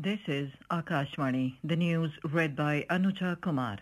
This is Akashvani, the news read by Anuja Kumar.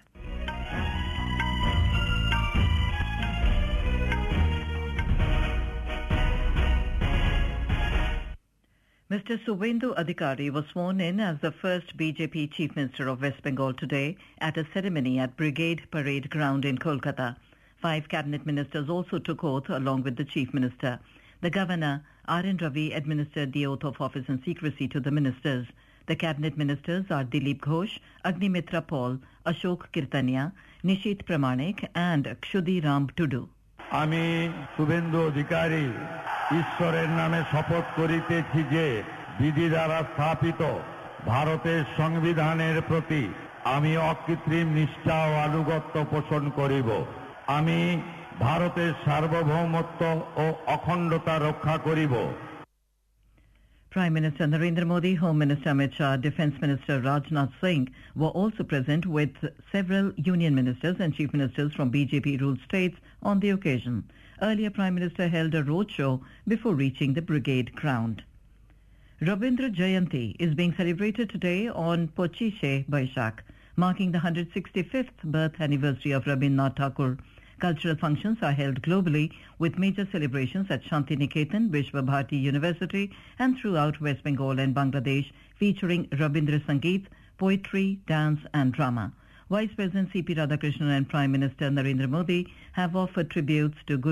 Mr. Suvendu Adhikari was sworn in as the first BJP Chief Minister of West Bengal today at a ceremony at Brigade Parade Ground in Kolkata. 5 cabinet ministers also took oath along with the Chief Minister. The Governor, R.N. Ravi, administered the oath of office in secrecy to the ministers. The cabinet ministers are Dilip Ghosh, Agnimitra Paul, Ashok Kirtania, Nishit Pramanik and Kshudi Ram Tudu. আমি শুভেন্দু অধিকারী ঈশ্বরের নামে শপথ করিতেছি যে বিধি দ্বারা স্থাপিত ভারতের সংবিধানের প্রতি আমি অকৃত্রিম নিষ্ঠা ও আনুগত্য পোষণ করিব। আমি ভারতের সার্বভৌমত্ব ও অখণ্ডতা রক্ষা করিব। Prime Minister Narendra Modi, Home Minister Amit Shah, Defence Minister Rajnath Singh were also present with several union ministers and chief ministers from BJP-ruled states on the occasion. Earlier, Prime Minister held a roadshow before reaching the brigade ground. Rabindra Jayanti is being celebrated today on Pochishe Baishakh, marking the 165th birth anniversary of Rabindranath Tagore. Cultural functions are held globally with major celebrations at Shanti Niketan, Vishwa Bharati University and throughout West Bengal and Bangladesh, featuring Rabindra Sangeet, poetry, dance and drama. Vice President C.P. Radhakrishnan and Prime Minister Narendra Modi have offered tributes to Guru